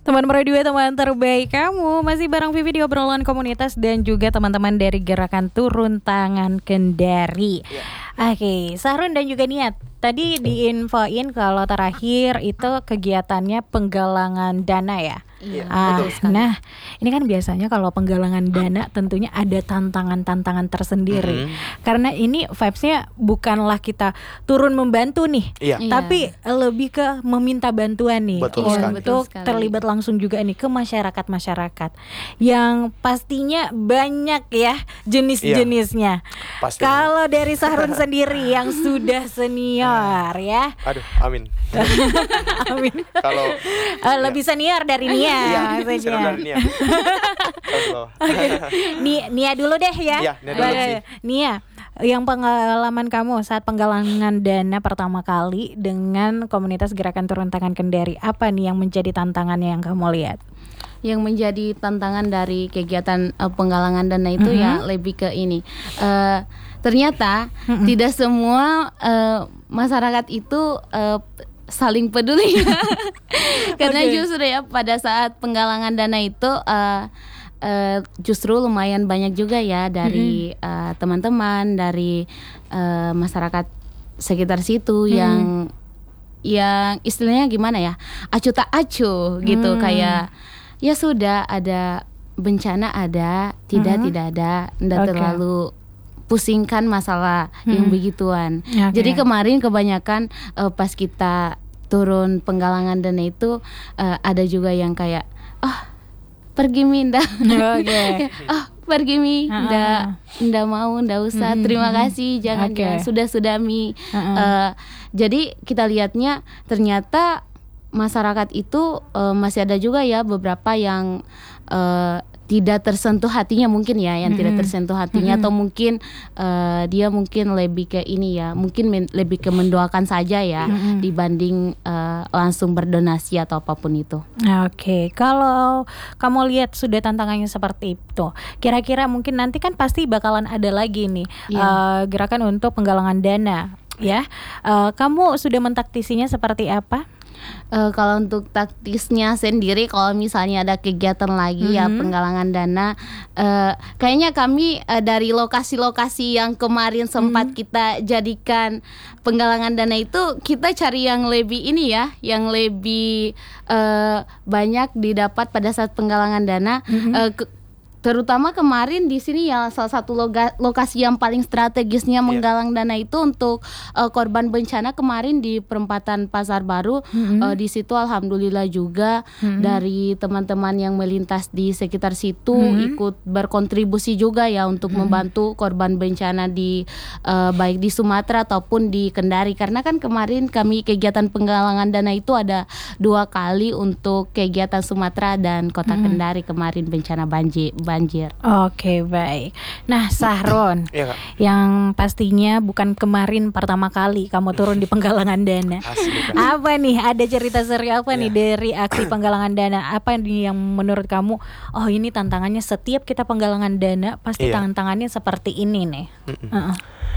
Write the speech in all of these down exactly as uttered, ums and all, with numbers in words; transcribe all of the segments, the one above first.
Teman radio, teman terbaik kamu. Masih bareng Vivi di obrolan komunitas dan juga teman-teman dari Gerakan Turun Tangan Kendari. yeah. Oke, okay, Sahrun dan juga Niat. Tadi diinfoin kalau terakhir itu kegiatannya penggalangan dana ya. Iya, ah, betul. Nah, ini kan biasanya kalau penggalangan dana tentunya ada tantangan-tantangan tersendiri. Mm-hmm. Karena ini vibes-nya bukanlah kita turun membantu nih, Iya. tapi lebih ke meminta bantuan nih. Betul untuk sekali. Betul sekali. terlibat langsung juga nih ke masyarakat-masyarakat yang pastinya banyak ya jenis-jenisnya. Pasti. Kalau dari Sahrun sendiri yang sudah senior ya. Aduh, amin. Amin. Kalau Uh, lebih senior dari Nia Iya, maksudnya. senior dari Nia. Kalau- Nia, Nia dulu deh ya. Iya, Nia dulu sih. Nia, yang pengalaman kamu saat penggalangan dana pertama kali dengan komunitas Gerakan Turun Tangan Kendari, apa nih yang menjadi tantangannya yang kamu lihat? Yang menjadi tantangan dari kegiatan uh, penggalangan dana itu Mhm. ya lebih ke ini. Uh, ternyata Mhm. tidak semua uh, masyarakat itu uh, saling peduli. Karena Oke. justru ya pada saat penggalangan dana itu uh, uh, justru lumayan banyak juga ya dari uh, teman-teman dari uh, masyarakat sekitar situ Mhm. yang yang istilahnya gimana ya, acuh tak acuh gitu. Hmm. Kayak ya sudah ada bencana, ada tidak Mhm. tidak ada, nggak Oke. terlalu pusingkan masalah yang Hmm. begituan. Oke. Jadi kemarin kebanyakan uh, pas kita turun penggalangan dana itu uh, ada juga yang kayak oh pergi minda, Oke. oh pergi mi, Ah. ndak ndak mau, ndak usah, Mhm, terima mhm. kasih, jangan Oke. jangan, sudah sudah mi. Ah. Uh, jadi kita lihatnya ternyata masyarakat itu uh, masih ada juga ya beberapa yang uh, tidak tersentuh hatinya mungkin ya, yang tidak Mhm. tersentuh hatinya, Mhm. atau mungkin uh, dia mungkin lebih ke ini ya, mungkin men- lebih ke mendoakan saja ya, Mhm. dibanding uh, langsung berdonasi atau apapun itu. Oke, kalau kamu lihat sudah tantangannya seperti itu, kira-kira mungkin nanti kan pasti bakalan ada lagi nih Iya. eh, gerakan untuk penggalangan dana, ya. Eh, kamu sudah mentaktisinya seperti apa? Eh, kalau untuk taktisnya sendiri, kalau misalnya ada kegiatan lagi ya Mhm. penggalangan dana, eh, kayaknya kami eh, dari lokasi-lokasi yang kemarin sempat Mhm. kita jadikan penggalangan dana itu, kita cari yang lebih ini ya, yang lebih eh, banyak didapat pada saat penggalangan dana. Mhm. Eh, ke- Terutama kemarin di sini ya salah satu loga- lokasi yang paling strategisnya menggalang dana itu untuk uh, korban bencana kemarin di perempatan Pasar Baru. Mhm. Uh, di situ alhamdulillah juga Mhm. dari teman-teman yang melintas di sekitar situ Mhm. ikut berkontribusi juga ya untuk Mhm. membantu korban bencana di uh, baik di Sumatera ataupun di Kendari, karena kan kemarin kami kegiatan penggalangan dana itu ada dua kali untuk kegiatan Sumatera dan Kota Mhm. Kendari kemarin bencana banjir banjir. Oke, baik. Nah, Sahrun, Iya, Kak. yang pastinya bukan kemarin pertama kali kamu turun di penggalangan dana. Asli, Kak. Apa nih, ada cerita seri apa nih Iya. dari aksi penggalangan dana? Apa nih yang menurut kamu, oh ini tantangannya setiap kita penggalangan dana pasti Iya. tantangannya seperti ini nih. Mm-mm. Heeh.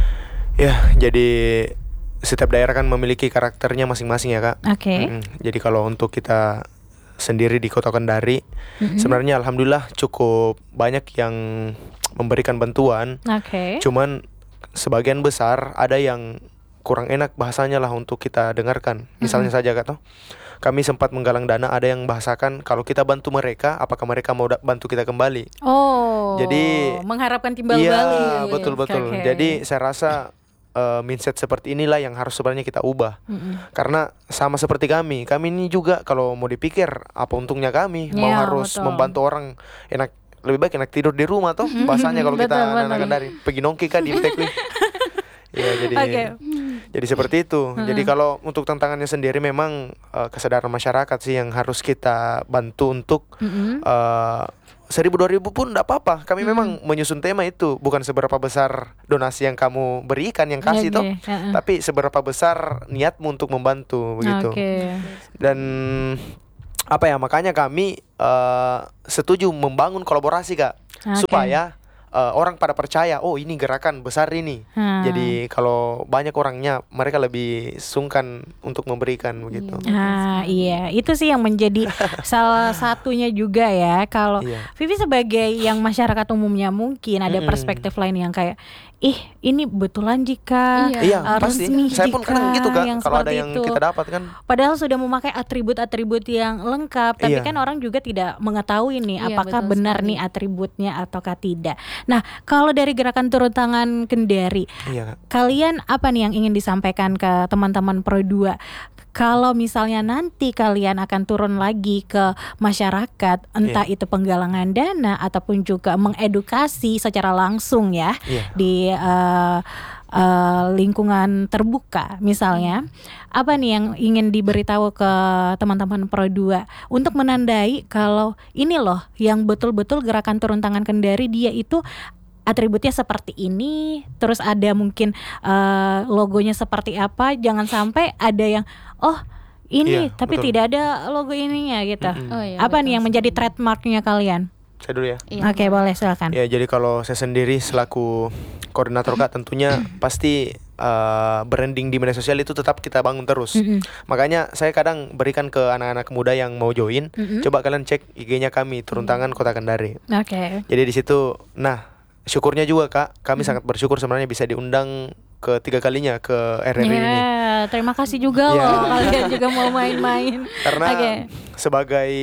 Ya, jadi setiap daerah kan memiliki karakternya masing-masing ya, Kak. Oke. Mm-mm. Jadi kalau untuk kita sendiri di Kota Kendari, Mhm. sebenarnya alhamdulillah cukup banyak yang memberikan bantuan. Oke. Cuman sebagian besar ada yang kurang enak bahasanya lah untuk kita dengarkan. Misalnya saja Kak, toh, kami sempat menggalang dana, ada yang bahasakan kalau kita bantu mereka, apakah mereka mau da- bantu kita kembali? Oh. Jadi, mengharapkan timbal Iya, balik. betul betul. Oke. Jadi saya rasa eh, mindset seperti inilah yang harus sebenarnya kita ubah. Mm-mm. Karena sama seperti kami, kami ini juga kalau mau dipikir apa untungnya kami mau Iya, harus betul. membantu orang, enak lebih baik enak tidur di rumah toh bahasanya kalau kita Betul, anak-anak betul. dari pergi nongki kan di Tekwi. Iya, jadi Oke. jadi seperti itu. Jadi kalau untuk tantangannya sendiri memang eh, kesadaran masyarakat sih yang harus kita bantu untuk Mm-mm. eh, seribu dua ribu pun tidak apa-apa. Kami memang menyusun tema itu bukan seberapa besar donasi yang kamu berikan yang kasih Oke, toh, heeh. tapi seberapa besar niatmu untuk membantu begitu. Oke. Dan apa ya, makanya kami eh, setuju membangun kolaborasi Kak, Oke. supaya uh, orang pada percaya, oh ini gerakan besar ini. Hmm. Jadi kalau banyak orangnya, mereka lebih sungkan untuk memberikan begitu. Ah iya, itu sih yang menjadi salah satunya juga ya. Kalau Iya. Vivi sebagai yang masyarakat umumnya mungkin ada Mm-mm. perspektif lain yang kayak, ih ini betulan jika Iya. Iya, uh, pasti. resmi Saya pun jika kadang gitu Kak, yang kalau ada seperti yang itu. kita dapat kan. Padahal sudah memakai atribut-atribut yang lengkap, tapi Iya. kan orang juga tidak mengetahui nih Iya, apakah betul benar sekali. nih atributnya ataukah tidak. Nah, kalau dari gerakan turun tangan Kendari, Iya Kak. kalian apa nih yang ingin disampaikan ke teman-teman Pro dua? Kalau misalnya nanti kalian akan turun lagi ke masyarakat, entah Iya. itu penggalangan dana ataupun juga mengedukasi secara langsung ya Iya. di uh, uh, lingkungan terbuka misalnya, apa nih yang ingin diberitahu ke teman-teman Pro dua untuk menandai kalau ini loh yang betul-betul gerakan turun tangan Kendari, dia itu atributnya seperti ini, terus ada mungkin uh, logonya seperti apa, jangan sampai ada yang oh ini Iya, tapi betul. tidak ada logo ininya gitu. Mm-mm. Oh, iya, Apa betul nih yang menjadi sekali. trademarknya kalian? Saya dulu ya. Iya. Oke, boleh silakan. Ya, jadi kalau saya sendiri selaku koordinator Kak, tentunya pasti uh, branding di media sosial itu tetap kita bangun terus. Mm-mm. Makanya saya kadang berikan ke anak-anak muda yang mau join, Mm-mm. coba kalian cek I G-nya kami Turun Tangan Kota Kendari. Oke. Jadi di situ, nah syukurnya juga Kak, kami sangat bersyukur sebenarnya bisa diundang ketiga kalinya ke R R I ini. Ya, terima kasih juga Ya. loh kalian juga mau main-main. Karena Oke. sebagai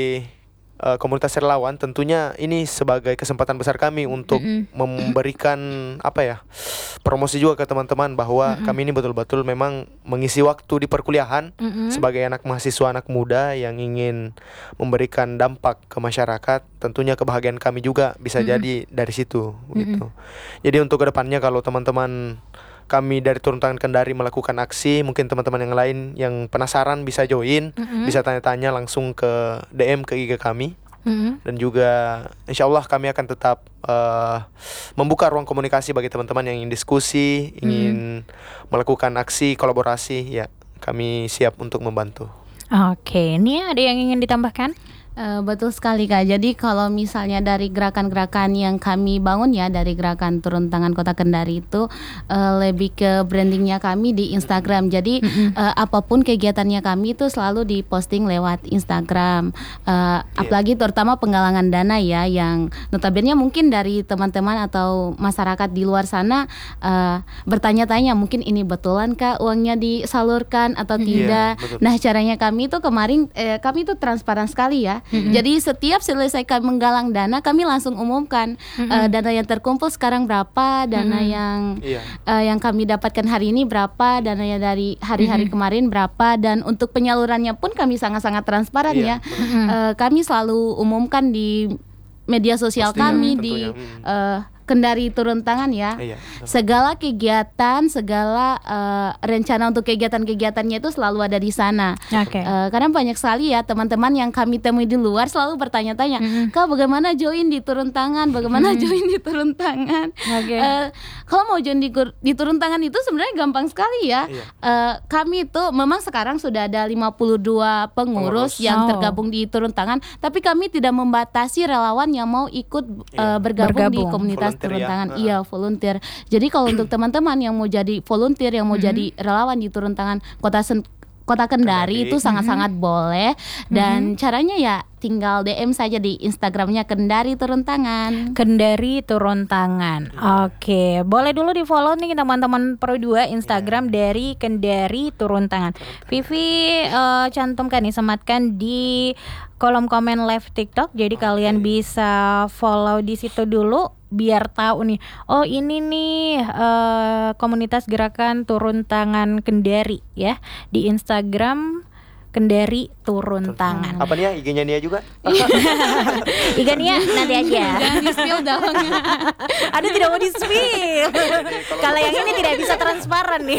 uh, komunitas relawan, tentunya ini sebagai kesempatan besar kami untuk Mm-mm. memberikan apa ya, promosi juga ke teman-teman bahwa Mm-mm. kami ini betul-betul memang mengisi waktu di perkuliahan Mm-mm. sebagai anak mahasiswa, anak muda yang ingin memberikan dampak ke masyarakat. Tentunya kebahagiaan kami juga bisa Mm-mm. jadi dari situ gitu. Jadi untuk kedepannya kalau teman-teman kami dari Turun Tangan Kendari melakukan aksi, mungkin teman-teman yang lain yang penasaran bisa join, Mm-mm. bisa tanya-tanya langsung ke D M ke I G kami. Mm-mm. Dan juga insya Allah kami akan tetap uh, membuka ruang komunikasi bagi teman-teman yang ingin diskusi, ingin melakukan aksi kolaborasi, ya kami siap untuk membantu. Oke, Nia ada yang ingin ditambahkan? Eh, betul sekali Kak. Jadi kalau misalnya dari gerakan-gerakan yang kami bangun ya, dari gerakan Turun Tangan Kota Kendari itu eh, lebih ke brandingnya kami di Instagram. Jadi eh, apapun kegiatannya kami itu selalu diposting lewat Instagram. Eh, apalagi terutama penggalangan dana ya, yang notabene mungkin dari teman-teman atau masyarakat di luar sana eh, bertanya-tanya mungkin ini betulan Kak uangnya disalurkan atau tidak. betul. Nah caranya kami itu kemarin eh, kami itu transparan sekali ya. Jadi setiap selesai kami menggalang dana, kami langsung umumkan eh, dana yang terkumpul sekarang berapa, dana yang Iya. eh, yang kami dapatkan hari ini berapa, dana yang dari hari-hari kemarin berapa, dan untuk penyalurannya pun kami sangat-sangat transparan Iya, ya. Eh, kami selalu umumkan di media sosial Postingan kami di tentunya. Hmm. eh, Kendari Turun Tangan ya. Iya. Segala kegiatan, segala eh, rencana untuk kegiatan-kegiatannya itu selalu ada di sana. Oke. Eh, karena banyak sekali ya teman-teman yang kami temui di luar selalu bertanya-tanya, Mm-mm. Kak bagaimana join di Turun Tangan, bagaimana join di Turun Tangan. Oke. Eh, kalau mau join di, gur- di Turun Tangan itu sebenarnya gampang sekali ya. Iya. Eh, kami itu memang sekarang sudah ada lima puluh dua pengurus, Pengurus. yang Oh. tergabung di Turun Tangan, tapi kami tidak membatasi relawan yang mau ikut eh, Iya. bergabung, di Bergabung. komunitas Volunteer Turun ya. Tangan. Heeh. Iya, volunteer. Jadi kalau untuk teman-teman yang mau jadi volunteer, yang mau jadi relawan di Turun Tangan Kota Sen- Kota Kendari, Kendari. itu sangat-sangat boleh, dan caranya ya tinggal D M saja di Instagramnya Kendari Turun Tangan. Kendari Turun Tangan. Oke, boleh dulu di follow nih teman-teman Pro dua Instagram dari Kendari Turun Tangan. Vivi eh, cantumkan nih, sematkan di kolom komen live TikTok. Jadi kalian bisa follow di situ dulu biar tahu nih. Oh ini nih eh, komunitas gerakan Turun Tangan Kendari ya di Instagram Kendari Turun Tangan. Apa nih ya I G-nya Nia juga? Ikan ya nanti aja. Jangan di-spill dong. Ada tidak mau di spill. Kalau yang ini tidak bisa transparan nih.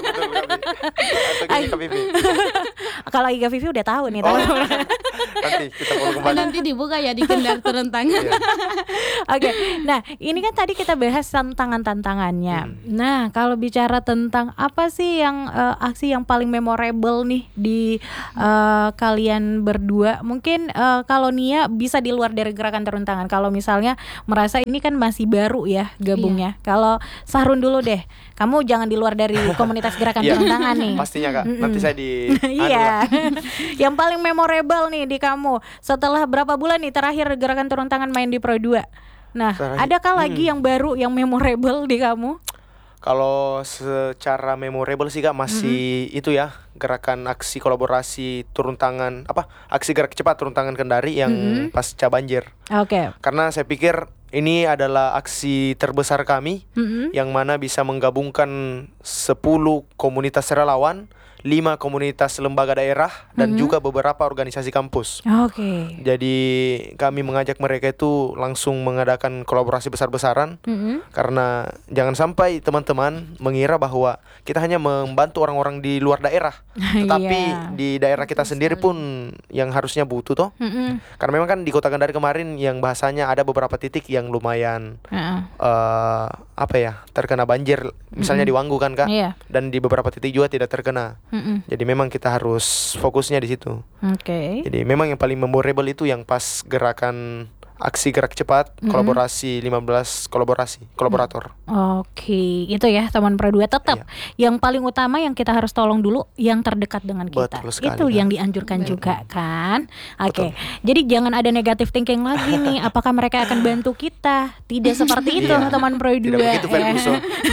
Atau gini Kak Vivi? Kalau Iga Vivi udah tahu nih. Oh, tahu. nanti kita follow kembali. Nanti dibuka ya di Kendari Turun Tangan. Iya. Oke, nah ini kan tadi kita bahas tantangan-tantangannya. Nah kalau bicara tentang apa sih yang eh, aksi yang paling memorable nih di uh, kalian berdua. Mungkin uh, kalau Nia bisa di luar dari gerakan turun tangan. Kalau misalnya merasa ini kan masih baru ya gabungnya. Iya. Kalau Sahrun dulu deh, kamu jangan di luar dari komunitas gerakan Iya. turun tangan nih. Pastinya Kak, nanti saya di anu Iya. lah. Yang paling memorable nih di kamu setelah berapa bulan nih terakhir gerakan turun tangan main di Pro dua. Nah, Terakhir- adakah lagi hmm. yang baru yang memorable di kamu? Kalau secara memorable sih Kak masih itu ya, gerakan aksi kolaborasi turun tangan apa aksi gerak cepat turun tangan Kendari yang Mm-mm. pasca banjir. Oke. Karena saya pikir ini adalah aksi terbesar kami Mm-mm. yang mana bisa menggabungkan sepuluh komunitas relawan, lima komunitas lembaga daerah dan Mhm. juga beberapa organisasi kampus. Oke. Jadi kami mengajak mereka itu langsung mengadakan kolaborasi besar-besaran Mm-mm. karena jangan sampai teman-teman mengira bahwa kita hanya membantu orang-orang di luar daerah, tetapi Iya. di daerah kita sendiri pun yang harusnya butuh toh. Mm-mm. Karena memang kan di Kota Kendari kemarin yang bahasanya ada beberapa titik yang lumayan Heeh. eh apa ya terkena banjir, misalnya di Wanggu kan Kak, Iya. dan di beberapa titik juga tidak terkena. Mm-mm. Jadi memang kita harus fokusnya di situ. Oke. Jadi memang yang paling memorable itu yang pas gerakan aksi gerak cepat, Mhm. kolaborasi lima belas kolaborasi, kolaborator. Oke, itu ya teman Pro dua tetap Iya. yang paling utama yang kita harus tolong dulu yang terdekat dengan kita. Betul sekali, Itu Kak. yang dianjurkan Betul. juga kan. Oke. Jadi jangan ada negative thinking lagi nih. Apakah mereka akan bantu kita? Tidak seperti itu Iya. teman Pro dua. Tidak begitu ya. Ferguson.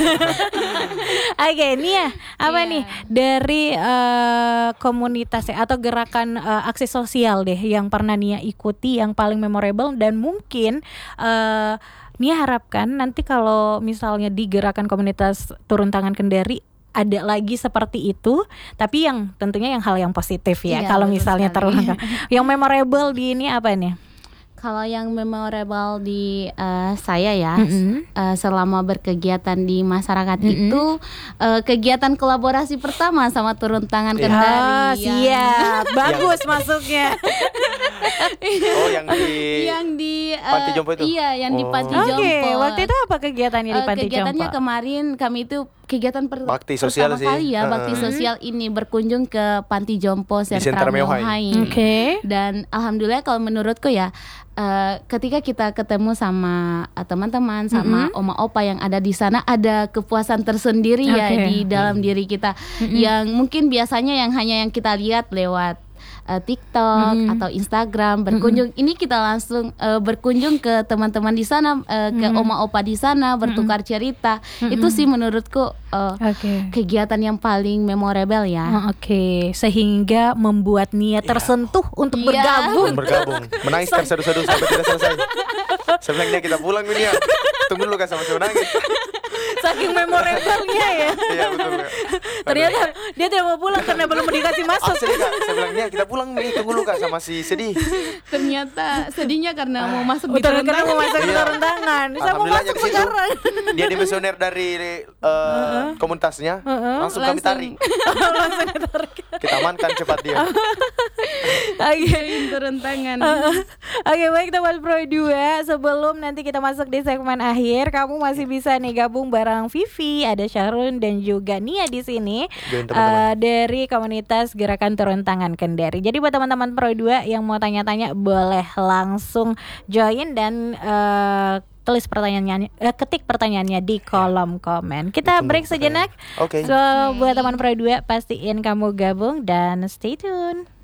Oke, Nia, apa Iya. nih dari eh, komunitas ya, atau gerakan eh, aksi sosial deh yang pernah Nia ikuti yang paling memorable dan mungkin eh, Nia harapkan nanti kalau misalnya di gerakan komunitas turun tangan Kendari ada lagi seperti itu, tapi yang tentunya yang hal yang positif ya. Iya, Kalau betul misalnya sekali. terulang, yang memorable di ini apa nih? Kalau yang memorable di eh, saya ya, Mm-mm. eh, selama berkegiatan di masyarakat Mm-mm. itu eh, kegiatan kolaborasi pertama sama turun tangan Iya. Kendari. Ah, yang- siap, bagus masuknya. Oh, yang di yang di eh, Panti Jompo itu? Iya, yang di Oh. Panti Oke, Jompo. waktu itu apa kegiatannya di Eh, Panti kegiatannya Jompo? kemarin kami itu kegiatan per- Bakti sosial pertama sih. kali ya, bakti Heeh. sosial ini berkunjung ke Panti Jompo Di Sentra Sentra Myohai. Myohai. Oke. Dan alhamdulillah kalau menurutku ya, eh, ketika kita ketemu sama eh, teman-teman, sama Mm-mm. oma opa yang ada di sana, ada kepuasan tersendiri ya Oke. di dalam diri kita, yang mungkin biasanya yang hanya yang kita lihat lewat eh, TikTok Mm-mm. atau Instagram berkunjung. Ini kita langsung eh, berkunjung ke teman-teman di sana, eh, ke Mm-mm. oma opa di sana, bertukar cerita. Itu sih menurutku eh, Oke. kegiatan yang paling memorable ya. Oh, Oke, sehingga membuat Nia tersentuh untuk Iya. bergabung. bergabung, menangis terseduh-seduh sampai tidak selesai. Sebenarnya kita pulang ini ya. Tunggu dulu Kak, sama-sama nangis. Saking memorable-nya ya. Iya betul Kak. Ternyata dia tidak mau pulang karena belum dikasih masuk. Asli Kak, saya bilang Nia kita pulang nih, tunggu dulu Kak, sama si sedih. Ternyata sedihnya karena mau masuk di Betul, turun karena mau tangan. masuk ke Iya. turun tangan. Saya mau Alhamdulillahnya masuk di situ. sekarang. Dia dimisioner dari eh, komunitasnya, langsung kami Langsung. tarik. Kita amankan cepat dia. Oke. Turun tangan. Oke, baik teman Pro dua, sebelum nanti kita masuk di segmen akhir, kamu masih bisa nih gabung bareng Vivi, ada Sahrun dan juga Nia di sini Join teman-teman. eh, dari komunitas Gerakan Turun Tangan Kendari. Jadi buat teman-teman Pro dua yang mau tanya-tanya boleh langsung join dan eh, tulis pertanyaannya, eh, ketik pertanyaannya di kolom komen. Kita Ditunggu break sejenak. Oke. So buat teman Pro dua pastiin kamu gabung dan stay tune.